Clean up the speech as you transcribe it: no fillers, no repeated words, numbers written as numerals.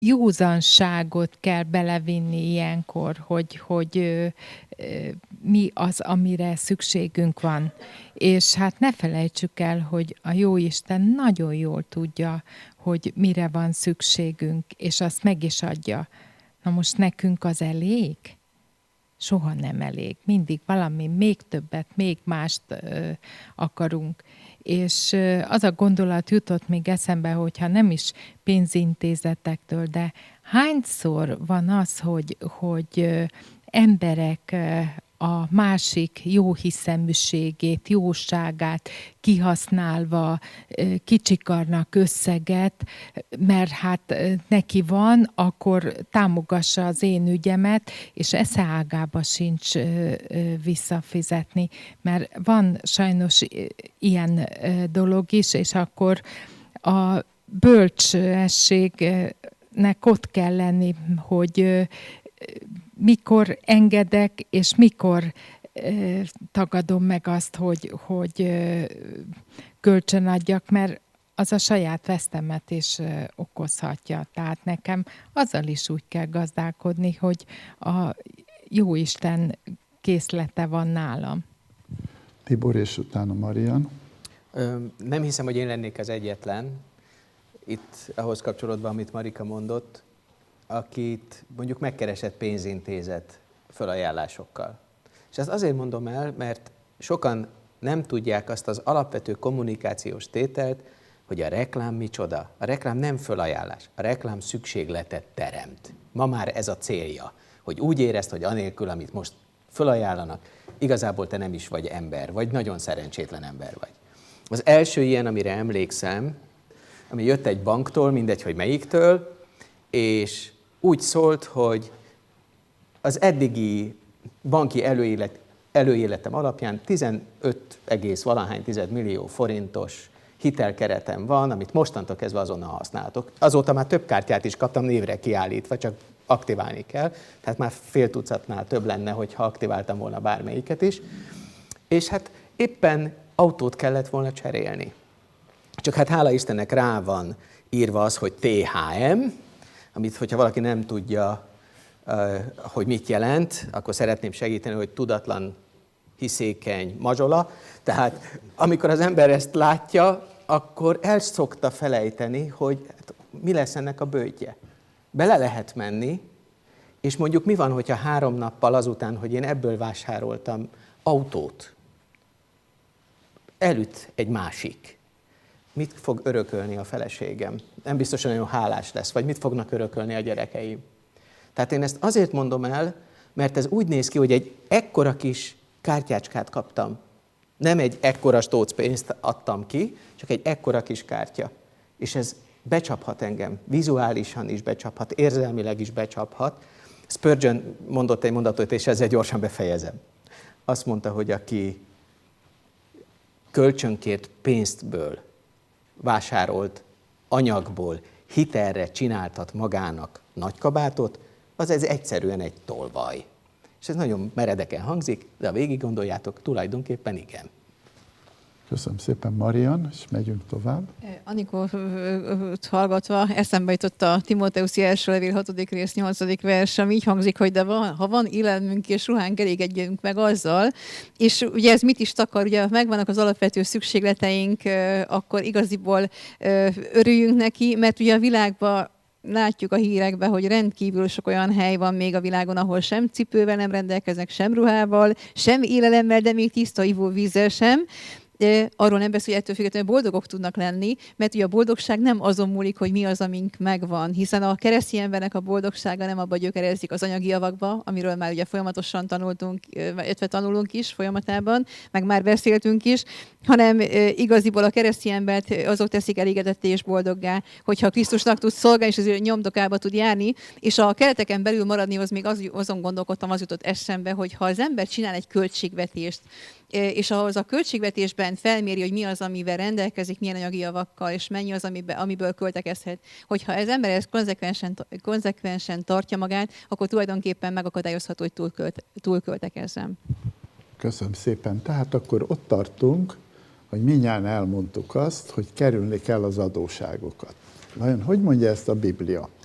józanságot kell belevinni ilyenkor, hogy mi az, amire szükségünk van. És hát ne felejtsük el, hogy a Jóisten nagyon jól tudja, hogy mire van szükségünk, és azt meg is adja. Na most nekünk az elég? Soha nem elég. Mindig valami még többet, még mást akarunk. És az a gondolat jutott még eszembe, hogyha nem is pénzintézetektől, de hányszor van az, hogy emberek a másik jóhiszeműségét, jóságát kihasználva kicsikarnak összeget, mert hát neki van, akkor támogassa az én ügyemet, és esze ágába sincs visszafizetni. Mert van sajnos ilyen dolog is, és akkor a bölcsességnek ott kell lenni, hogy mikor engedek, és mikor tagadom meg azt, hogy kölcsönadjak, mert az a saját vesztemet is okozhatja. Tehát nekem azzal is úgy kell gazdálkodni, hogy a Jóisten készlete van nálam. Tibor, és utána Marian. Nem hiszem, hogy én lennék az egyetlen, itt ahhoz kapcsolódva, amit Marika mondott, akit mondjuk megkeresett pénzintézet felajánlásokkal. És ezt azért mondom el, mert sokan nem tudják azt az alapvető kommunikációs tételt, hogy a reklám micsoda. A reklám nem felajánlás, a reklám szükségletet teremt. Ma már ez a célja, hogy úgy érezd, hogy anélkül, amit most felajánlanak, igazából te nem is vagy ember, vagy nagyon szerencsétlen ember vagy. Az első ilyen, amire emlékszem, ami jött egy banktól, mindegy, hogy melyiktől, és úgy szólt, hogy az eddigi banki előéletem alapján 15,valahány millió forintos hitelkeretem van, amit mostantól kezdve azonnal használtok. Azóta már több kártyát is kaptam névre kiállítva, csak aktiválni kell. Tehát már fél tucatnál több lenne, hogyha aktiváltam volna bármelyiket is. És hát éppen autót kellett volna cserélni. Csak hát hála Istennek rá van írva az, hogy THM, amit, hogyha valaki nem tudja, hogy mit jelent, akkor szeretném segíteni, hogy tudatlan, hiszékeny mazsola. Tehát amikor az ember ezt látja, akkor el szokta felejteni, hogy mi lesz ennek a bőtje. Bele lehet menni, és mondjuk mi van, hogyha 3 nappal azután, hogy én ebből vásároltam autót, elüt egy másik. Mit fog örökölni a feleségem? Nem biztos, hogy nagyon hálás lesz, vagy mit fognak örökölni a gyerekeim? Tehát én ezt azért mondom el, mert ez úgy néz ki, hogy egy ekkora kis kártyácskát kaptam. Nem egy ekkora stóc pénzt adtam ki, csak egy ekkora kis kártya. És ez becsaphat engem, vizuálisan is becsaphat, érzelmileg is becsaphat. Spurgeon mondott egy mondatot, és ezzel gyorsan befejezem. Azt mondta, hogy aki kölcsönkért pénzből vásárolt anyagból hitelre csináltat magának nagykabátot, az ez egyszerűen egy tolvaj. És ez nagyon meredeken hangzik, de ha végig gondoljátok, tulajdonképpen igen. Köszönöm szépen, Marian, és megyünk tovább. Anikót hallgatva eszembe jutott a Timóteuszi első levél 6. rész 8. vers, ami így hangzik, hogy de ha van élelmünk és ruhánk, elégedjünk meg azzal. És ugye ez mit is takar, ugye megvannak az alapvető szükségleteink, akkor igaziból örüljünk neki, mert ugye a világban látjuk a hírekben, hogy rendkívül sok olyan hely van még a világon, ahol sem cipővel nem rendelkeznek, sem ruhával, sem élelemmel, de még tiszta ivóvízzel sem. Arról nem beszél, hogy ettől függetlenül boldogok tudnak lenni, mert ugye a boldogság nem azon múlik, hogy mi az, amink megvan, hiszen a keresztény embernek a boldogsága nem abba gyökerezik az anyagi javakba, amiről már ugye folyamatosan tanulunk is folyamatában, meg már beszéltünk is, hanem igaziból a keresztény embert azok teszik elégedetté és boldoggá, hogyha Krisztusnak tud szolgálni, és az nyomdokába tud járni, és a kereteken belül maradni, az még azon gondolkodtam, az jutott eszembe, hogy ha az ember csinál egy költségvetést, és ahhoz a költségvetésben felméri, hogy mi az, amivel rendelkezik, milyen anyagi javakkal, és mennyi az, amiből költekezhet. Hogyha ez ember ezt konzekvensen tartja magát, akkor tulajdonképpen megakadályozható, hogy túlköltekezzen. Köszönöm szépen. Tehát akkor ott tartunk, hogy mindjárt elmondtuk azt, hogy kerülni kell az adósságokat. Vajon hogy mondja ezt a Biblia?